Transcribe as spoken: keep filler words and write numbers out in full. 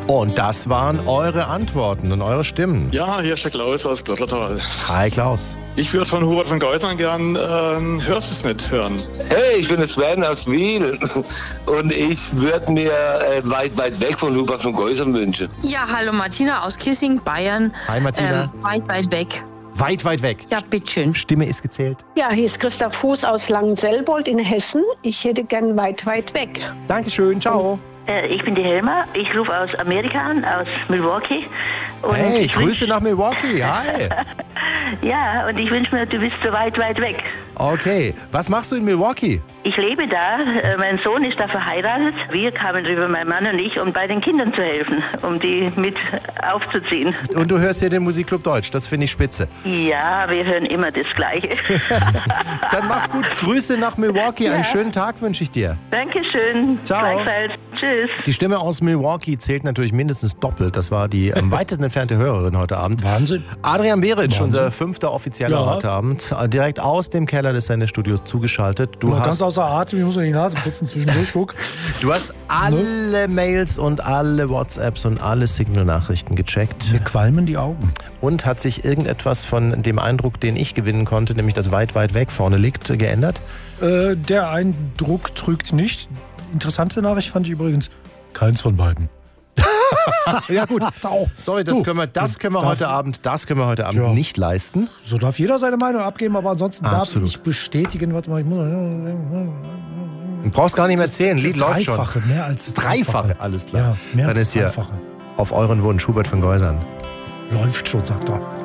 Und das waren eure Antworten und eure Stimmen. Ja, hier ist der Klaus aus Glottertal. Hi Klaus. Ich würde von Hubert von Geusern gern ähm, Hörst es nicht hören. Hey, ich bin der Sven aus Wiel und ich würde mir äh, weit, weit weg von Hubert von Geusern wünschen. Ja, hallo Martina aus Kissing, Bayern. Hi Martina. Ähm, weit, weit weg. Weit, weit weg. Ja, bitteschön. Stimme ist gezählt. Ja, hier ist Christa Fuß aus Langenselbold in Hessen. Ich hätte gern weit, weit weg. Dankeschön, ciao. Ich bin die Helma, ich rufe aus Amerika an, aus Milwaukee. Und hey, ich Grüße wünsch... nach Milwaukee, hi. Ja, und ich wünsche mir, du bist so weit, weit weg. Okay, was machst du in Milwaukee? Ich lebe da, mein Sohn ist da verheiratet. Wir kamen rüber, mein Mann und ich, um bei den Kindern zu helfen, um die mit aufzuziehen. Und du hörst hier den Musikclub Deutsch, das finde ich spitze. Ja, wir hören immer das Gleiche. Dann mach's gut, Grüße nach Milwaukee, Ja. einen schönen Tag wünsche ich dir. Dankeschön. Ciao. Gleichfalls. Tschüss. Die Stimme aus Milwaukee zählt natürlich mindestens doppelt. Das war die am weitesten entfernte Hörerin heute Abend. Wahnsinn. Adrian Beric, Wahnsinn. unser fünfter offizieller Ja. heute Abend, direkt aus dem Keller des Sendestudios zugeschaltet. Du Mal hast, ganz außer Atem, ich muss mir die Nase putzen zwischendurch, guck. du hast alle Mails und alle WhatsApps und alle Signal-Nachrichten gecheckt. Mir qualmen die Augen. Und hat sich irgendetwas von dem Eindruck, den ich gewinnen konnte, nämlich dass weit, weit weg vorne liegt, geändert? Äh, der Eindruck trügt nicht. Interessante Nachricht fand ich übrigens, keins von beiden. Ja gut, sorry, das Du, können wir, das können wir darf- heute Abend, das können wir heute Abend Ja. nicht leisten. So darf jeder seine Meinung abgeben, aber ansonsten Absolut. darf ich bestätigen, warte mal, ich muss... Du brauchst gar nicht mehr zählen, Lied läuft schon. Dreifache, mehr als Dreifache, alles klar. Ja, mehr Dann als ist hier Dreifache. auf euren Wunsch Hubert von Geusern. Läuft schon, sagt er.